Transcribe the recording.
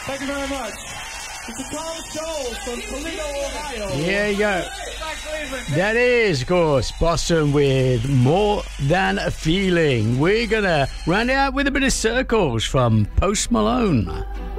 Thank you very much. It's Tom Scholes from Toledo, Ohio. There you go. That is, of course, Boston with More Than a Feeling. We're going to round it out with a bit of Circles from Post Malone.